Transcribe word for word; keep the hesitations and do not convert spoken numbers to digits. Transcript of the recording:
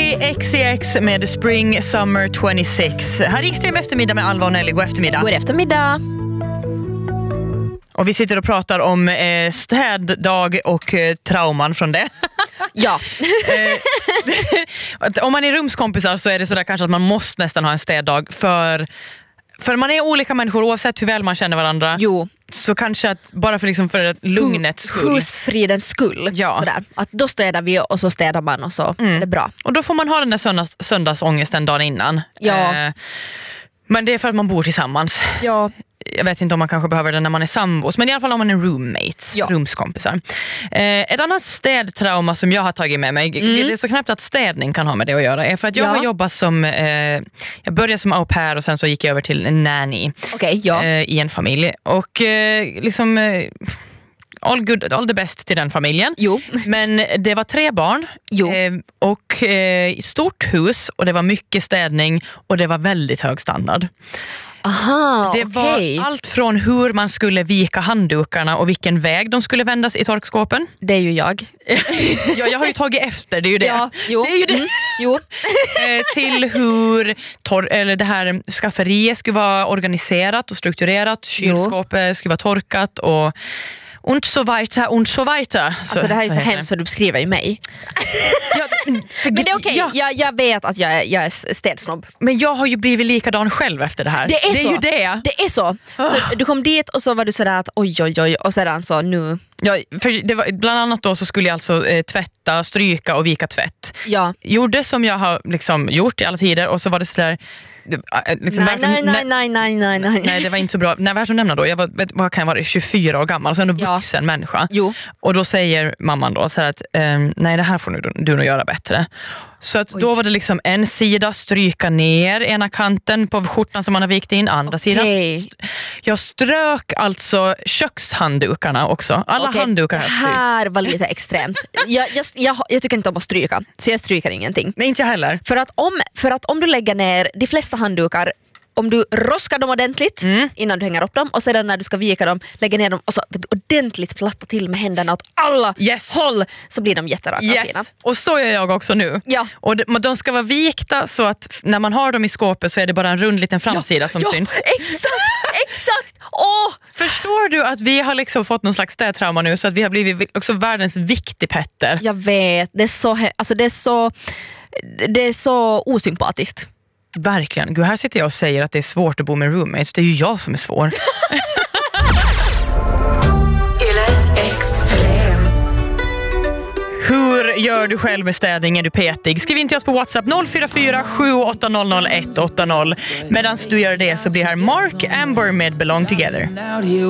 Charlie X C X med Spring Summer tjugosex. Här är Extrem eftermiddag med Alva och Nelly. God eftermiddag. God eftermiddag. Och vi sitter och pratar om eh, städdag och eh, trauman från det. Ja. eh, om man är rumskompisar så är det sådär kanske att man måste nästan ha en städdag för, för man är olika människor oavsett hur väl man känner varandra. Jo. Så kanske att bara för, liksom för lugnets skull. Husfridens skull. Ja. Sådär. Att då städar vi och så städar man och så mm. är det bra. Och då får man ha den där söndags, söndagsångesten dagen innan. Ja. Eh, men det är för att man bor tillsammans. Ja. Jag vet inte om man kanske behöver det när man är sambos, men i alla fall om man är roommates, ja. rumskompisar. Eh, ett annat städtrauma som jag har tagit med mig, mm. det är så knappt att städning kan ha med det att göra, är för att jag ja. har jobbat som, eh, jag började som au pair och sen så gick jag över till en nanny okay, ja. eh, i en familj. Och eh, liksom... Eh, All good, all the best till den familjen. Jo. Men det var tre barn eh, och eh, stort hus och det var mycket städning och det var väldigt hög standard. Aha, det okay. var allt från hur man skulle vika handdukarna och vilken väg de skulle vändas i torkskåpen. Det är ju jag. Ja, jag har ju tagit efter, det är ju det. Ja, jo. Det är ju det. Mm, jo. Till hur tor- eller det här skafferiet skulle vara organiserat och strukturerat. Kylskåpet skulle vara torkat och und so weiter, und so weiter. Alltså så, det här är så, så hemskt så du beskriver ju mig. Ja, men det är okej, okay. ja. jag, jag vet att jag är, jag är städsnobb. Men jag har ju blivit likadan själv efter det här. Det är, det är så. ju det. Det är så. Så du kom dit och så var du sådär att oj oj oj och sedan så nu... Ja, för det var, bland annat då så skulle jag alltså eh, tvätta, stryka och vika tvätt. Ja. Gjorde som jag har liksom gjort i alla tider och så var det sådär... Liksom, nej, nej, nej, nej, nej, nej, nej. Nej, det var inte så bra. Nej, värt att nämna då. Jag var, vad kan jag vara, tjugofyra år gammal, så ändå ja. vuxen människa. Jo. Och då säger mamman då så här att ehm, nej, det här får du, du nog göra bättre. Så att då var det liksom en sida stryka ner ena kanten på skjortan som man har vikt in, andra okay. sidan. Jag strök alltså kökshanddukarna också. Alla okay. handdukar här. Det här var lite extremt. jag, jag, jag, jag tycker inte om att stryka, så jag stryker ingenting. Nej, inte jag heller. För att om, för att om du lägger ner de flesta handdukar, om du roskar dem ordentligt mm. innan du hänger upp dem och sedan när du ska vika dem, lägger ner dem och så ordentligt platta till med händerna åt alla yes. håll, så blir de jätteraka yes. och fina. Och så är jag också nu. Ja. Och de, de ska vara vikta så att när man har dem i skåpet så är det bara en rund liten framsida ja. som ja. syns. Exakt, exakt. Åh. Förstår du att vi har liksom fått någon slags städtrauma nu så att vi har blivit också världens viktigpetter? Jag vet, det är så, alltså det är så, det är så osympatiskt. Verkligen. Gud, här sitter jag och säger att det är svårt att bo med roommates. Det är ju jag som är svår. Hur gör du själv med städning? Är du petig? Skriv in till oss på WhatsApp noll fyra fyra sju åtta noll noll ett åtta noll. Medan du gör det så blir här Mark Amber med Belong Together.